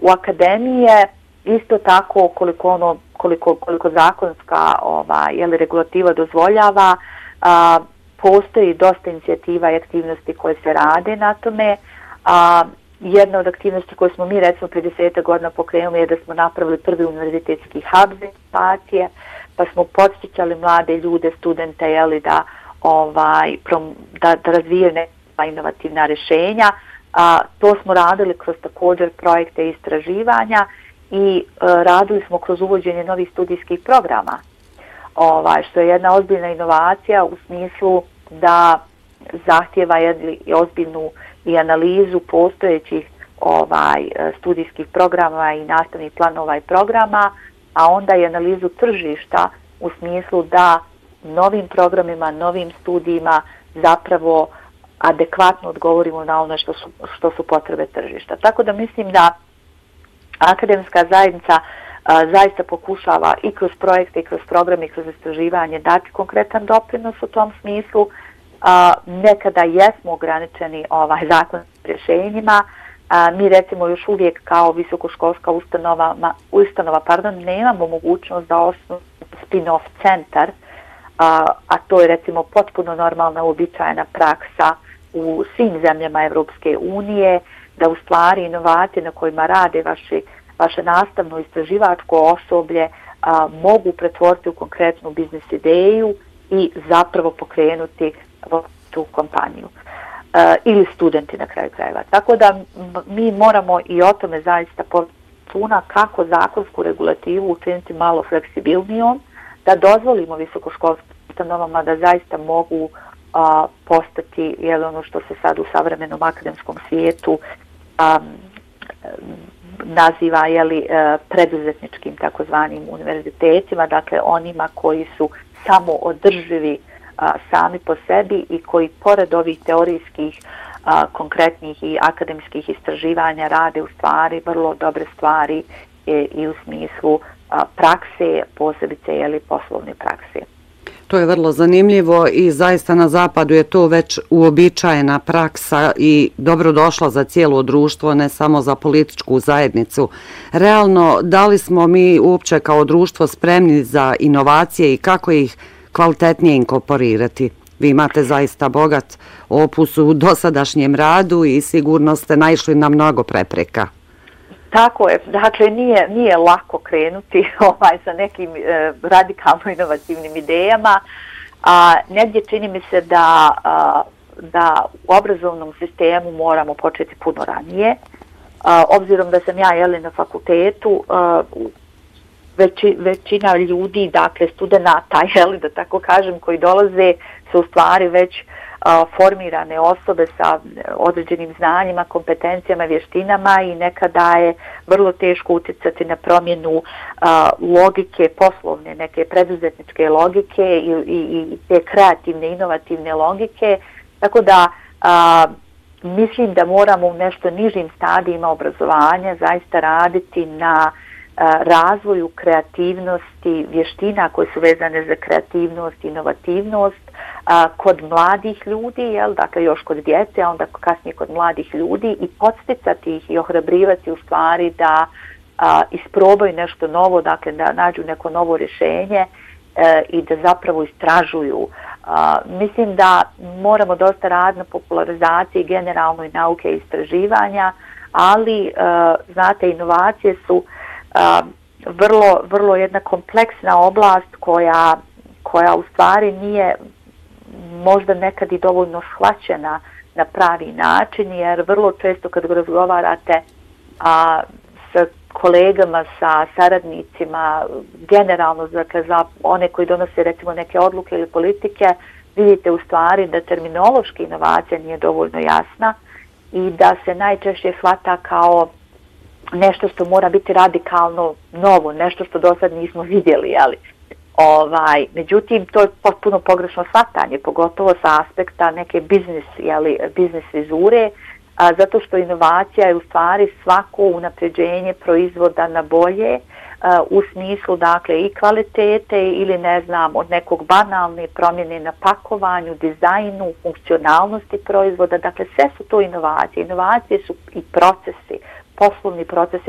u akademiji je isto tako koliko zakonska regulativa dozvoljava, postoji dosta inicijativa i aktivnosti koje se rade na tome. Jedna od aktivnosti koje smo mi recimo prije 10 godina pokrenuli je da smo napravili prvi univerzitetski hub za inovacije, pa smo podsjećali mlade ljude, studente, da razvijaju neka inovativna rješenja. To smo radili kroz također projekte istraživanja i radili smo kroz uvođenje novih studijskih programa, što je jedna ozbiljna inovacija u smislu da zahtjeva ozbiljnu i analizu postojećih studijskih programa i nastavnih planova i programa, a onda i analizu tržišta u smislu da novim programima, novim studijima zapravo adekvatno odgovorimo na ono što su potrebe tržišta. Tako da mislim da akademska zajednica zaista pokušava i kroz projekte, i kroz programe, i kroz istraživanje dati konkretan doprinos u tom smislu. Nekada jesmo ograničeni zakonskim rješenjima. Mi recimo još uvijek kao visokoškolska ustanova nemamo mogućnost da osnujemo spin-off centar, a to je recimo potpuno normalna uobičajena praksa u svim zemljama Evropske unije, da u stvari inovacije na kojima rade vaše nastavno istraživačko osoblje mogu pretvoriti u konkretnu biznis ideju i zapravo pokrenuti tu kompaniju. Ili studenti na kraju krajeva. Tako da mi moramo i o tome zaista računa kako zakonsku regulativu učiniti malo fleksibilnijom, da dozvolimo visokoškolskim ustanovama da zaista mogu postati ono što se sad u savremenom akademskom svijetu naziva preduzetničkim takozvanim univerzitetima, dakle onima koji su samo održivi sami po sebi i koji pored ovih teorijskih, konkretnih i akademskih istraživanja rade u stvari vrlo dobre stvari i u smislu prakse, posebice poslovne prakse. To je vrlo zanimljivo i zaista na zapadu je to već uobičajena praksa i dobrodošla za cijelo društvo, ne samo za političku zajednicu. Realno, da li smo mi uopće kao društvo spremni za inovacije i kako ih kvalitetnije inkorporirati? Vi imate zaista bogat opus u dosadašnjem radu i sigurno ste naišli na mnogo prepreka. Tako je, dakle nije lako krenuti sa nekim radikalno inovativnim idejama, a negdje čini mi se da u obrazovnom sistemu moramo početi puno ranije. Obzirom da sam ja na fakultetu, većina ljudi, dakle studenata, da tako kažem, koji dolaze su u stvari već formirane osobe sa određenim znanjima, kompetencijama, vještinama i nekada je vrlo teško utjecati na promjenu logike, poslovne, neke preduzetničke logike i te kreativne, inovativne logike. Tako da mislim da moramo u nešto nižim stadijima obrazovanja zaista raditi na razvoju kreativnosti, vještina koje su vezane za kreativnost, inovativnost kod mladih ljudi, dakle još kod djece, a onda kasnije kod mladih ljudi i podsticati ih i ohrabrivati u stvari da isprobaju nešto novo, dakle da nađu neko novo rješenje i da zapravo istražuju. Mislim da moramo dosta raditi na popularizaciji generalno i nauke i istraživanja, ali znate, inovacije su vrlo jedna kompleksna oblast koja u stvari nije možda nekad i dovoljno shvaćena na pravi način, jer vrlo često kad razgovarate sa kolegama, sa saradnicima, generalno dakle, za one koji donose recimo neke odluke ili politike, vidite u stvari da terminološka inovacija nije dovoljno jasna i da se najčešće shvata kao nešto što mora biti radikalno novo, nešto što do sad nismo vidjeli, međutim, to je potpuno pogrešno shvatanje, pogotovo sa aspekta neke biznis vizure, zato što inovacija je u stvari svako unapređenje proizvoda na bolje u smislu, dakle, i kvalitete ili od nekog banalne promjene na pakovanju, dizajnu, funkcionalnosti proizvoda, dakle, sve su to inovacije. Inovacije su i procesi, poslovni procesi